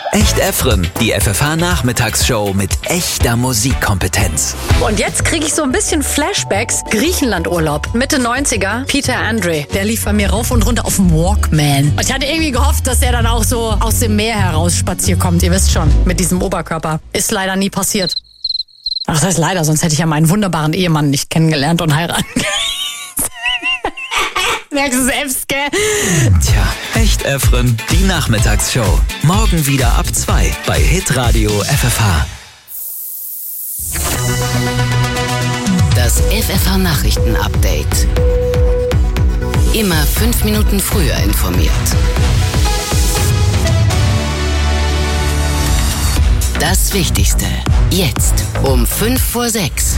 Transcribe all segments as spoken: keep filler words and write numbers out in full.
Echt Efren, die F F H-Nachmittagsshow mit echter Musikkompetenz. Und jetzt kriege ich so ein bisschen Flashbacks. Griechenlandurlaub, Mitte neunziger. Peter Andre, der lief bei mir rauf und runter auf dem Walkman. Und ich hatte irgendwie gehofft, dass er dann auch so aus dem Meer heraus spaziert kommt. Ihr wisst schon, mit diesem Oberkörper. Ist leider nie passiert. Ach, das heißt leider, sonst hätte ich ja meinen wunderbaren Ehemann nicht kennengelernt und heiraten. Merkst du selbst, gell? Tja, Echt Efren, die Nachmittagsshow. Morgen wieder ab zwei bei Hitradio F F H. Das F F H-Nachrichten-Update. Immer fünf Minuten früher informiert. Das Wichtigste. Jetzt um fünf vor sechs.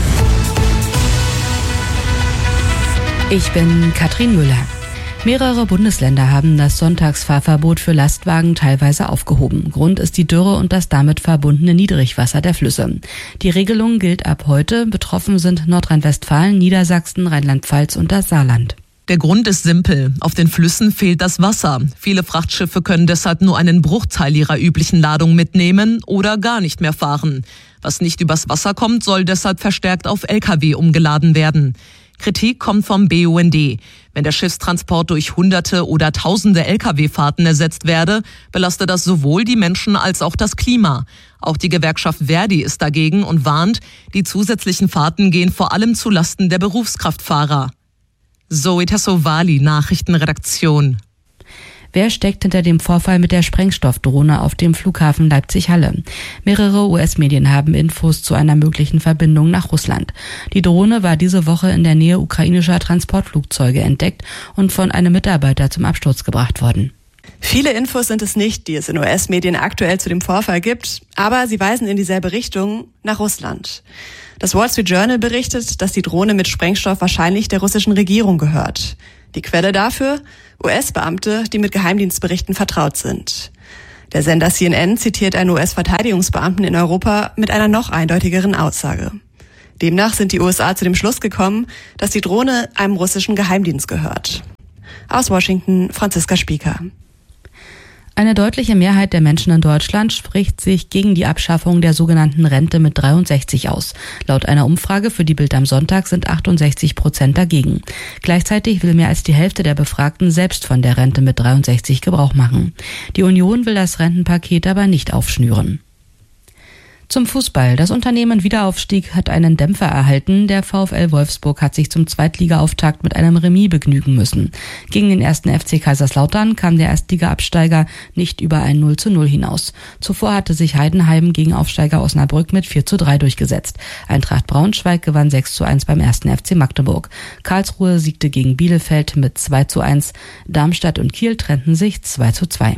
Ich bin Katrin Müller. Mehrere Bundesländer haben das Sonntagsfahrverbot für Lastwagen teilweise aufgehoben. Grund ist die Dürre und das damit verbundene Niedrigwasser der Flüsse. Die Regelung gilt ab heute. Betroffen sind Nordrhein-Westfalen, Niedersachsen, Rheinland-Pfalz und das Saarland. Der Grund ist simpel. Auf den Flüssen fehlt das Wasser. Viele Frachtschiffe können deshalb nur einen Bruchteil ihrer üblichen Ladung mitnehmen oder gar nicht mehr fahren. Was nicht übers Wasser kommt, soll deshalb verstärkt auf L K W umgeladen werden. Kritik kommt vom B U N D. Wenn der Schiffstransport durch Hunderte oder Tausende L K W-Fahrten ersetzt werde, belastet das sowohl die Menschen als auch das Klima. Auch die Gewerkschaft Verdi ist dagegen und warnt, die zusätzlichen Fahrten gehen vor allem zu Lasten der Berufskraftfahrer. Zoe Tassovali, Nachrichtenredaktion. Wer steckt hinter dem Vorfall mit der Sprengstoffdrohne auf dem Flughafen Leipzig-Halle? Mehrere U S-Medien haben Infos zu einer möglichen Verbindung nach Russland. Die Drohne war diese Woche in der Nähe ukrainischer Transportflugzeuge entdeckt und von einem Mitarbeiter zum Absturz gebracht worden. Viele Infos sind es nicht, die es in U S-Medien aktuell zu dem Vorfall gibt, aber sie weisen in dieselbe Richtung, nach Russland. Das Wall Street Journal berichtet, dass die Drohne mit Sprengstoff wahrscheinlich der russischen Regierung gehört. Die Quelle dafür? U S-Beamte, die mit Geheimdienstberichten vertraut sind. Der Sender C N N zitiert einen U S-Verteidigungsbeamten in Europa mit einer noch eindeutigeren Aussage. Demnach sind die U S A zu dem Schluss gekommen, dass die Drohne einem russischen Geheimdienst gehört. Aus Washington, Franziska Spieker. Eine deutliche Mehrheit der Menschen in Deutschland spricht sich gegen die Abschaffung der sogenannten Rente mit dreiundsechzig aus. Laut einer Umfrage für die Bild am Sonntag sind achtundsechzig Prozent dagegen. Gleichzeitig will mehr als die Hälfte der Befragten selbst von der Rente mit dreiundsechzig Gebrauch machen. Die Union will das Rentenpaket aber nicht aufschnüren. Zum Fußball. Das Unternehmen Wiederaufstieg hat einen Dämpfer erhalten. Der VfL Wolfsburg hat sich zum Zweitliga-Auftakt mit einem Remis begnügen müssen. Gegen den ersten F C Kaiserslautern kam der Erstliga-Absteiger nicht über ein null zu null hinaus. Zuvor hatte sich Heidenheim gegen Aufsteiger Osnabrück mit vier zu drei durchgesetzt. Eintracht Braunschweig gewann sechs zu eins beim ersten F C Magdeburg. Karlsruhe siegte gegen Bielefeld mit zwei zu eins. Darmstadt und Kiel trennten sich zwei zu zwei.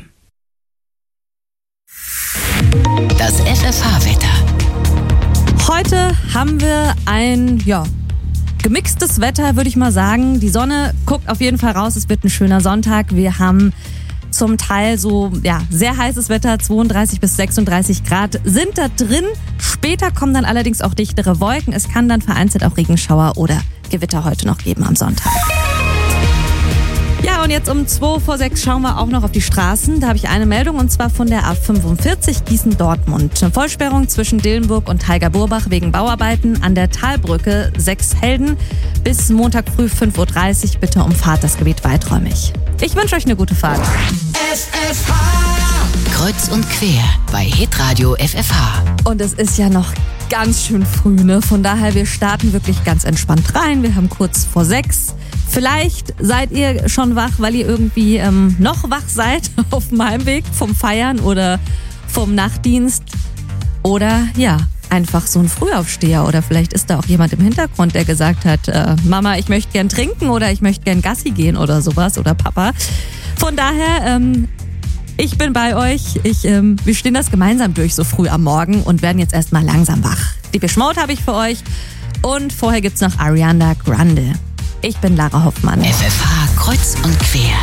Das F F H-Wetter. Heute haben wir ein, ja, gemixtes Wetter, würde ich mal sagen. Die Sonne guckt auf jeden Fall raus. Es wird ein schöner Sonntag. Wir haben zum Teil so, ja, sehr heißes Wetter. zweiunddreißig bis sechsunddreißig Grad sind da drin. Später kommen dann allerdings auch dichtere Wolken. Es kann dann vereinzelt auch Regenschauer oder Gewitter heute noch geben am Sonntag. Ja, und jetzt um zwei vor sechs schauen wir auch noch auf die Straßen. Da habe ich eine Meldung und zwar von der A fünfundvierzig Gießen-Dortmund. Eine Vollsperrung zwischen Dillenburg und Heiger-Burbach wegen Bauarbeiten an der Talbrücke sechs Helden. Bis Montag früh fünf Uhr dreißig. Bitte umfahrt das Gebiet weiträumig. Ich wünsche euch eine gute Fahrt. F F H. Kreuz und quer bei Hitradio F F H. Und es ist ja noch ganz schön früh, ne? Von daher, wir starten wirklich ganz entspannt rein. Wir haben kurz vor sechs. Vielleicht seid ihr schon wach, weil ihr irgendwie ähm, noch wach seid auf dem Heimweg vom Feiern oder vom Nachtdienst. Oder ja, einfach so ein Frühaufsteher. Oder vielleicht ist da auch jemand im Hintergrund, der gesagt hat, äh, Mama, ich möchte gern trinken oder ich möchte gern Gassi gehen oder sowas. Oder Papa. Von daher, ähm, ich bin bei euch. Ich, ähm, wir stehen das gemeinsam durch so früh am Morgen und werden jetzt erstmal langsam wach. Die Beschmaut habe ich für euch. Und vorher gibt's noch Ariana Grande. Ich bin Lara Hoffmann. F F H kreuz und quer.